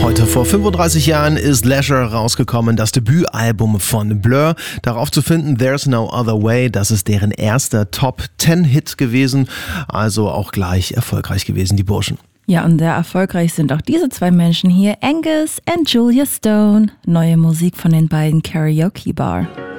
Heute vor 35 Jahren ist Leisure rausgekommen, das Debütalbum von Blur. Darauf zu finden There's No Other Way, das ist deren erster Top-10-Hit gewesen, also auch gleich erfolgreich gewesen, die Burschen. Ja, und sehr erfolgreich sind auch diese zwei Menschen hier, Angus und Julia Stone. Neue Musik von den beiden Karaoke Bar.